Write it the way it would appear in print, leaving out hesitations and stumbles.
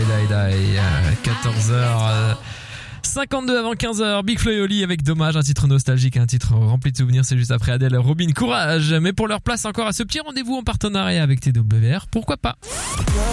14h 52 avant 15h, Big Flo et Oli avec Dommage, un titre nostalgique, un titre rempli de souvenirs, c'est juste après Adèle, Robin, Courage. Mais pour leur place encore à ce petit rendez-vous en partenariat avec TWR, pourquoi pas.